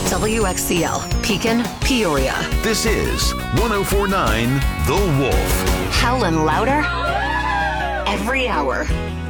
WXCL, Pekin, Peoria. This is 1049 The Wolf. Helen Louder, every hour.